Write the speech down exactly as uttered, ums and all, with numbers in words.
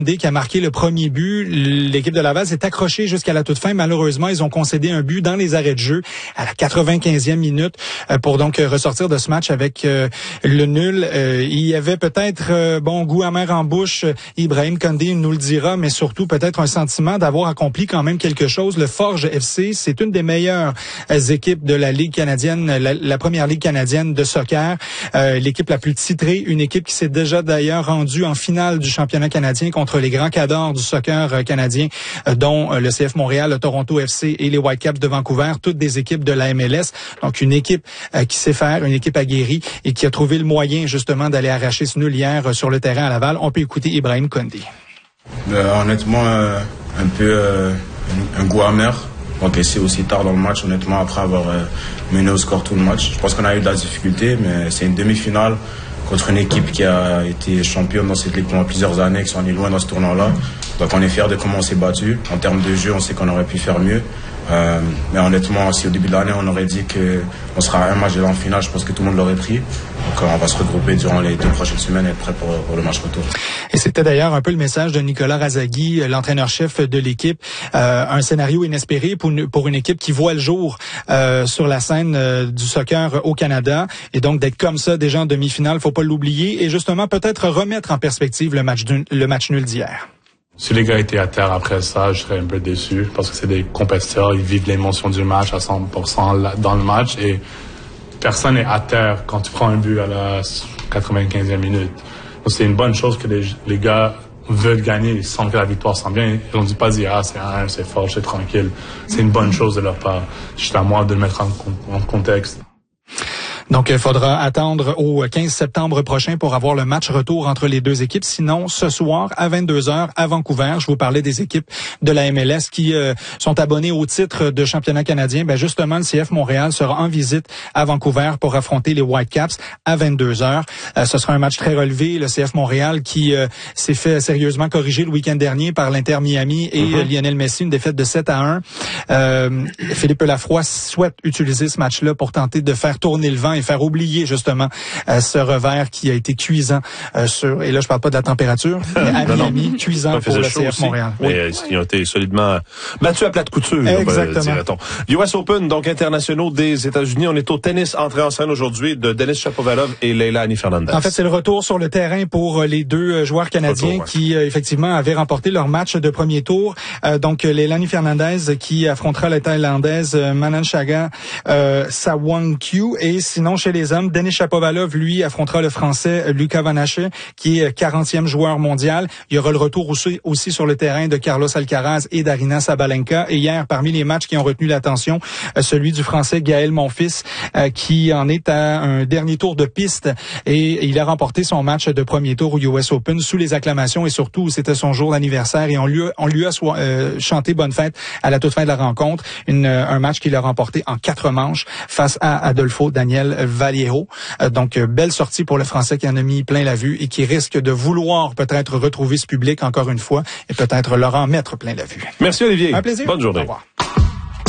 qui a marqué le premier but. L'équipe de Laval s'est accrochée jusqu'à la toute fin. Malheureusement, ils ont concédé un but dans les arrêts de jeu à la quatre-vingt-quinzième minute pour donc ressortir de ce match avec le nul. Il y avait peut-être bon goût amer en bouche. Ibrahim Condé nous le dira, mais surtout peut-être un sentiment d'avoir accompli quand même quelque chose. Le Forge F C, c'est une des meilleures équipes de la Ligue canadienne, la, la première Ligue canadienne de soccer. Euh, l'équipe la plus titrée, une équipe qui s'est déjà d'ailleurs rendue en finale du championnat canadien contre les grands cadors du soccer canadien, dont le C F Montréal, le Toronto F C et les Whitecaps de Vancouver, toutes des équipes de la M L S. Donc une équipe euh, qui sait faire, une équipe aguerrie et qui a trouvé le moyen justement d'aller arracher ce nul hier euh, sur le terrain à Laval. On peut écouter Ibrahim Condé. Euh, honnêtement, euh, un peu euh, un goût amer. Encaissé aussi tard dans le match, honnêtement, après avoir euh, mené au score tout le match. Je pense qu'on a eu de la difficulté, mais c'est une demi-finale contre une équipe qui a été championne dans cette ligue pendant plusieurs années, qui sont allés loin dans ce tournoi-là. Donc on est fiers de comment on s'est battu. En termes de jeu, on sait qu'on aurait pu faire mieux. Euh, mais honnêtement, si au début de l'année, on aurait dit qu'on sera à un match de la finale, je pense que tout le monde l'aurait pris. Donc on va se regrouper durant les deux prochaines semaines et être prêt pour, pour le match retour. Et c'était d'ailleurs un peu le message de Nicolas Razagui, l'entraîneur-chef de l'équipe. Euh, un scénario inespéré pour une, pour une équipe qui voit le jour euh, sur la scène euh, du soccer au Canada. Et donc d'être comme ça déjà en demi-finale, faut pas l'oublier. Et justement peut-être remettre en perspective le match, le match nul d'hier. Si les gars étaient à terre après ça, je serais un peu déçu parce que c'est des compétiteurs, ils vivent l'émotion du match à cent pour cent dans le match et personne n'est à terre quand tu prends un but à la quatre-vingt-quinzième minute. Donc c'est une bonne chose que les, les gars veulent gagner, ils sentent que la victoire s'en vient. Ils n'ont dit pas dire ah c'est un, c'est fort, c'est tranquille. C'est une bonne chose de leur part. C'est à moi de le mettre en, en contexte. Donc, il faudra attendre au quinze septembre prochain pour avoir le match retour entre les deux équipes. Sinon, ce soir, à vingt-deux heures, à Vancouver, je vous parlais des équipes de la M L S qui euh, sont abonnées au titre de championnat canadien. Ben justement, le C F Montréal sera en visite à Vancouver pour affronter les Whitecaps à vingt-deux heures. Euh, ce sera un match très relevé. Le C F Montréal qui euh, s'est fait sérieusement corriger le week-end dernier par l'Inter Miami et mm-hmm. Lionel Messi, une défaite de sept à un. Euh, Philippe Lafroy souhaite utiliser ce match-là pour tenter de faire tourner le vent et faire oublier justement euh, ce revers qui a été cuisant euh, sur, et là je parle pas de la température, mais à non, Miami, non. cuisant pour le C F Montréal. Oui. Mais ils ont été solidement battus à plate couture, exactement. dirait-on. U S Open, donc internationaux des États-Unis. On est au tennis, entrée en scène aujourd'hui de Denis Shapovalov et Leila Annie Fernandez. En fait, c'est le retour sur le terrain pour les deux joueurs canadiens retour, ouais. qui euh, effectivement avaient remporté leur match de premier tour. Euh, donc Leila Annie Fernandez qui affrontera la Thaïlandaise euh, Manan Chaga euh, Sawangkyu, et sinon chez les hommes, Denis Shapovalov, lui, affrontera le Français Luca Vanache, qui est quarantième joueur mondial. Il y aura le retour aussi, aussi sur le terrain de Carlos Alcaraz et d'Arina Sabalenka. Et hier, parmi les matchs qui ont retenu l'attention, euh, celui du Français Gaël Monfils, euh, qui en est à un dernier tour de piste. Et il a remporté son match de premier tour au U S Open sous les acclamations, et surtout, c'était son jour d'anniversaire. Et on lui a, on lui a so- euh, chanté bonne fête à la toute fin de la rencontre. Une, un match qu'il a remporté en quatre manches face à Adolfo Daniel Vallejo. Donc, belle sortie pour le Français qui en a mis plein la vue et qui risque de vouloir peut-être retrouver ce public encore une fois et peut-être leur en mettre plein la vue. Merci Olivier. Un plaisir. Bonne journée. Au revoir.